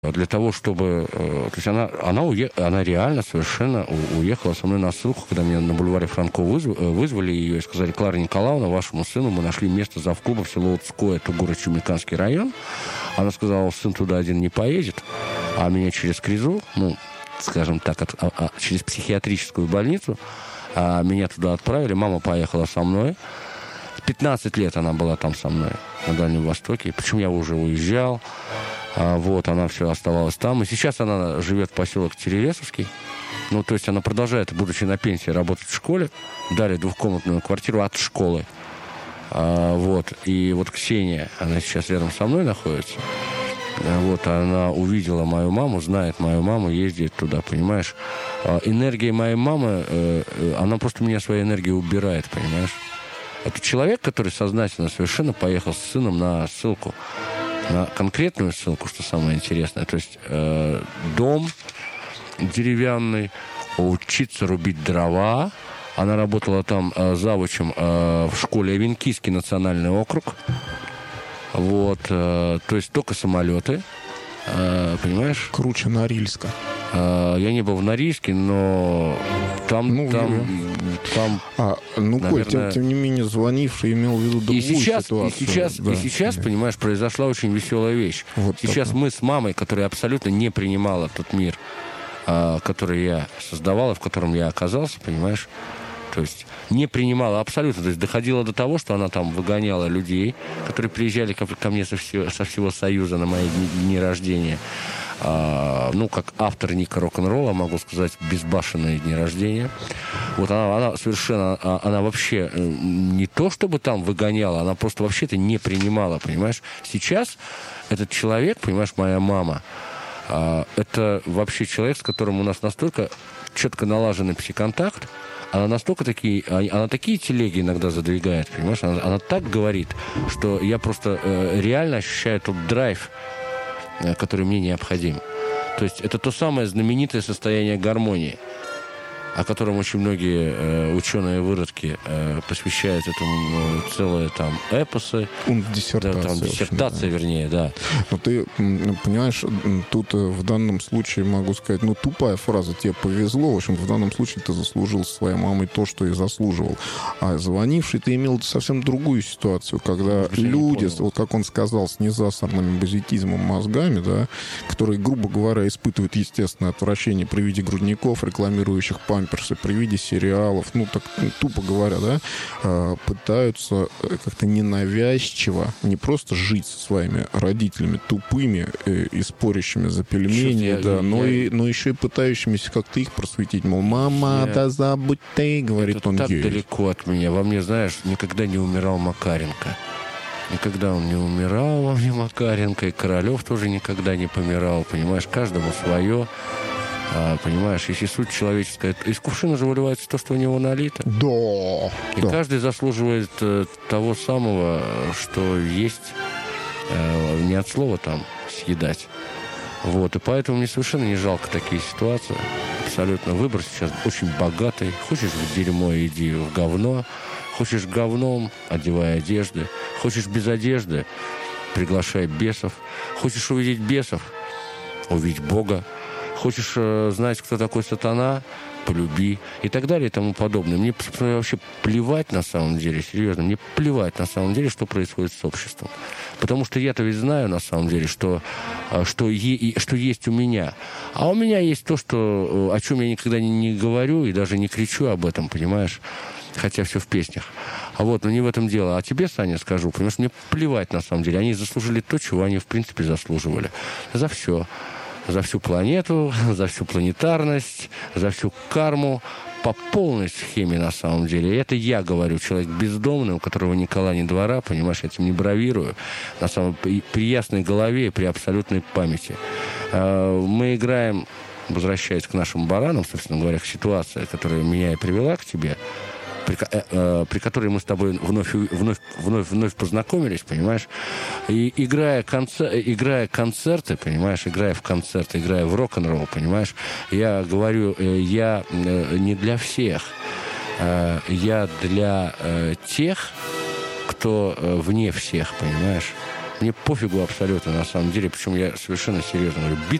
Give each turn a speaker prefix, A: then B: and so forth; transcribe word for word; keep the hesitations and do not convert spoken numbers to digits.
A: Для того, чтобы... То есть она, она, уе... она реально совершенно уехала со мной на ссылку, когда меня на бульваре Франко вызв... вызвали ее и сказали: Клара Николаевна, вашему сыну мы нашли место завклуба в село Луцкое, это город Чумиканский район. Она сказала: сын туда один не поедет, а меня через КРИЗУ, ну, скажем так, от... а, а, через психиатрическую больницу, а меня туда отправили. Мама поехала со мной. пятнадцать лет она была там со мной, на Дальнем Востоке. Причем я уже уезжал. А, вот, она все оставалась там. И сейчас она живет в поселок Терелесовский. Ну, то есть она продолжает, будучи на пенсии, работать в школе. Дали двухкомнатную квартиру от школы. А, вот. И вот Ксения, она сейчас рядом со мной находится. А, вот, она увидела мою маму, знает мою маму, ездит туда, понимаешь. А, энергия моей мамы, э, она просто меня своей энергией убирает, понимаешь. Это человек, который сознательно совершенно поехал с сыном на ссылку. На конкретную ссылку, что самое интересное. То есть э, дом деревянный, учиться рубить дрова. Она работала там э, завучем э, в школе Авенкийский национальный округ. Вот. Э, то есть только самолеты. Э, понимаешь?
B: Круче Норильска.
A: Э, я не был в Норильске, но там...
B: Ну,
A: там, там
B: а, ну, наверное... Коль, тем, тем не менее, звонивший имел в виду другую
A: и сейчас,
B: ситуацию.
A: И сейчас,
B: да.
A: и сейчас да. понимаешь, произошла очень веселая вещь. Вот сейчас так. мы с мамой, которая абсолютно не принимала тот мир, а, который я создавал, в котором я оказался, понимаешь, то есть не принимала абсолютно. То есть доходило до того, что она там выгоняла людей, которые приезжали ко, ко мне со всего, со всего Союза на мои дни, дни рождения. А, ну, как автор Ника рок-н-ролла, могу сказать, безбашенные дни рождения. Вот она, она совершенно, она вообще не то чтобы там выгоняла, она просто вообще это не принимала, понимаешь. Сейчас этот человек, понимаешь, моя мама, а, это вообще человек, с которым у нас настолько четко налаженный психоконтакт, она настолько такие, она такие телеги иногда задвигает, понимаешь, она, она так говорит, что я просто э, реально ощущаю тот драйв, который мне необходим. То есть это то самое знаменитое состояние гармонии, о котором очень многие э, ученые-выродки э, посвящают этому э, целые там эпосы.
B: Диссертация.
A: Да, там, диссертация, да. вернее, да.
B: Но ты понимаешь, тут в данном случае могу сказать, ну, тупая фраза, тебе повезло. В общем, в данном случае ты заслужил со своей мамой то, что и заслуживал. А звонивший ты имел совсем другую ситуацию, когда Вообще люди, вот как он сказал, с незасорными базитизмом мозгами, да, которые, грубо говоря, испытывают естественное отвращение при виде грудников, рекламирующих память, при виде сериалов, ну, так, ну, тупо говоря, да, пытаются как-то ненавязчиво не просто жить со своими родителями тупыми э, и спорящими за пельмени, я, да, я, но, я... И, но еще и пытающимися как-то их просветить, мол, мама, я... да забудь ты, говорит
A: это
B: он
A: так
B: ей.
A: Далеко от меня. Во мне, знаешь, никогда не умирал Макаренко. Никогда он не умирал во мне, Макаренко, и Королев тоже никогда не помирал, понимаешь, каждому свое. А, понимаешь, если суть человеческая, из кувшина же выливается то, что в него налито.
B: Да.
A: И
B: да.
A: каждый заслуживает э, того самого, что есть, э, не от слова там съедать. Вот, и поэтому мне совершенно не жалко такие ситуации. Абсолютно. Выбор сейчас очень богатый. Хочешь в дерьмо, иди в говно. Хочешь говном, одевай одежды. Хочешь без одежды, приглашай бесов. Хочешь увидеть бесов, увидь Бога. Хочешь э, знать, кто такой сатана, полюби, и так далее, и тому подобное. Мне вообще плевать на самом деле, серьезно, мне плевать на самом деле, что происходит с обществом. Потому что я-то ведь знаю на самом деле, что, что, е, что есть у меня. А у меня есть то, что, о чем я никогда не, не говорю и даже не кричу об этом, понимаешь? Хотя все в песнях. А вот, но не в этом дело. А тебе, Саня, скажу, потому что мне плевать на самом деле. Они заслужили то, чего они в принципе заслуживали. За все. За всю планету, за всю планетарность, за всю карму, по полной схеме на самом деле. И это я говорю, человек бездомный, у которого ни кола, ни двора, понимаешь, я этим не бравирую, на самом, при, при ясной голове и при абсолютной памяти. Мы играем, возвращаясь к нашим баранам, собственно говоря, к ситуации, которая меня и привела к тебе, при, э, при которой мы с тобой вновь, вновь, вновь, вновь познакомились, понимаешь, и играя, концер, играя концерты, понимаешь, играя в концерты, играя в рок-н-ролл, понимаешь, я говорю, я не для всех, я для тех, кто вне всех, понимаешь. Мне пофигу абсолютно, на самом деле, причем я совершенно серьезно говорю.